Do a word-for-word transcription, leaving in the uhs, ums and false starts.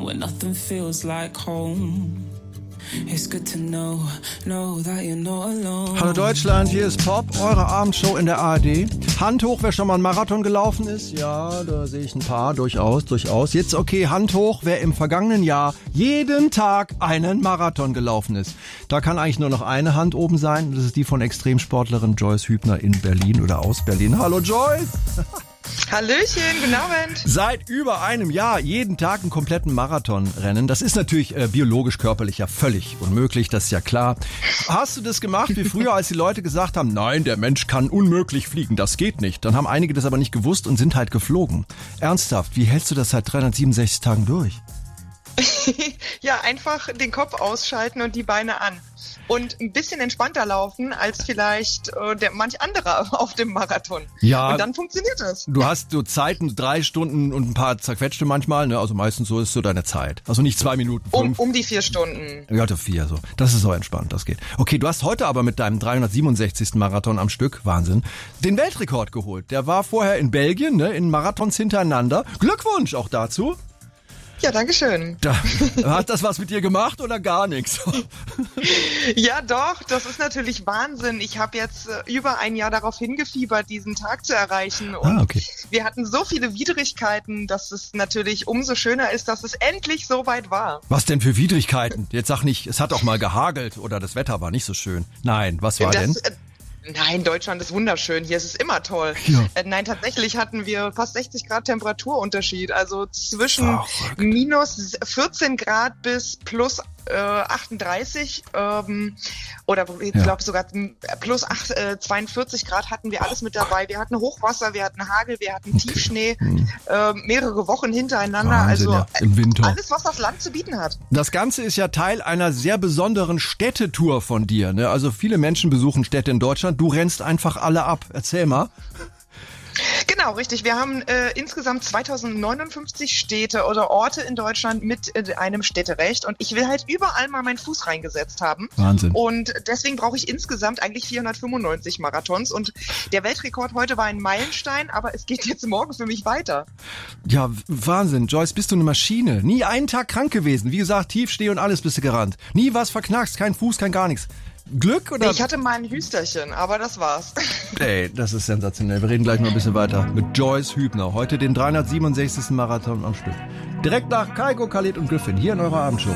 when nothing feels like home. It's good to know, know that you're not alone. Hallo Deutschland, hier ist Pop, eure Abendshow in der A R D. Hand hoch, wer schon mal einen Marathon gelaufen ist. Ja, da sehe ich ein paar, durchaus, durchaus. Jetzt okay, Hand hoch, wer im vergangenen Jahr jeden Tag einen Marathon gelaufen ist. Da kann eigentlich nur noch eine Hand oben sein. Das ist die von Extremsportlerin Joyce Hübner in Berlin oder aus Berlin. Hallo Joyce! Hallöchen, guten Abend. Seit über einem Jahr jeden Tag einen kompletten Marathon rennen. Das ist natürlich äh, biologisch, körperlich ja völlig unmöglich, das ist ja klar. Hast du das gemacht wie früher, als die Leute gesagt haben, nein, der Mensch kann unmöglich fliegen, das geht nicht. Dann haben einige das aber nicht gewusst und sind halt geflogen. Ernsthaft, wie hältst du das seit dreihundertsiebenundsechzig Tagen durch? Ja, einfach den Kopf ausschalten und die Beine an. Und ein bisschen entspannter laufen als vielleicht äh, der manch anderer auf dem Marathon. Ja. Und dann funktioniert das. Du hast so Zeiten, drei Stunden und ein paar zerquetschte manchmal, ne? Also meistens so ist so deine Zeit. Also nicht zwei Minuten, fünf. Um, um die vier Stunden. Ja, vier, so. Das ist so entspannt, das geht. Okay, du hast heute aber mit deinem dreihundertsiebenundsechzigsten Marathon am Stück, Wahnsinn, den Weltrekord geholt. Der war vorher in Belgien, ne? In Marathons hintereinander. Glückwunsch auch dazu. Ja, danke schön. Da, hat das was mit dir gemacht oder gar nichts? Ja, doch, das ist natürlich Wahnsinn. Ich habe jetzt äh, über ein Jahr darauf hingefiebert, diesen Tag zu erreichen. Und ah, okay. Wir hatten so viele Widrigkeiten, dass es natürlich umso schöner ist, dass es endlich so weit war. Was denn für Widrigkeiten? Jetzt sag nicht, es hat auch mal gehagelt oder das Wetter war nicht so schön. Nein, was war das, denn? Äh, Nein, Deutschland ist wunderschön. Hier ist es immer toll. Ja. Äh, nein, tatsächlich hatten wir fast sechzig Grad Temperaturunterschied. Also zwischen Verrückt. minus vierzehn Grad bis plus äh, achtunddreißig ähm, oder ich Ja. glaube sogar plus acht, äh, zweiundvierzig Grad hatten wir alles mit dabei. Wir hatten Hochwasser, wir hatten Hagel, wir hatten Okay. Tiefschnee, Hm. äh, mehrere Wochen hintereinander. Wahnsinn, also ja, im Winter. alles, was das Land zu bieten hat. Das Ganze ist ja Teil einer sehr besonderen Städtetour von dir, ne? Also viele Menschen besuchen Städte in Deutschland. Du rennst einfach alle ab. Erzähl mal. Genau, richtig. Wir haben äh, insgesamt zweitausendneunundfünfzig Städte oder Orte in Deutschland mit äh, einem Städterecht und ich will halt überall mal meinen Fuß reingesetzt haben. Wahnsinn. Und deswegen brauche ich insgesamt eigentlich vierhundertfünfundneunzig Marathons und der Weltrekord heute war ein Meilenstein, aber es geht jetzt morgen für mich weiter. Ja, Wahnsinn. Joyce, bist du eine Maschine. Nie einen Tag krank gewesen. Wie gesagt, Tiefschnee und alles bist du gerannt. Nie was verknackst, kein Fuß, kein gar nichts. Glück oder? Ich hatte mal ein Hüsterchen, aber das war's. Ey, das ist sensationell. Wir reden gleich noch ein bisschen weiter mit Joyce Hübner. Heute den dreihundertsiebenundsechzigsten Marathon am Stück. Direkt nach Kygo, Khaled und Griffin hier in eurer Abendshow.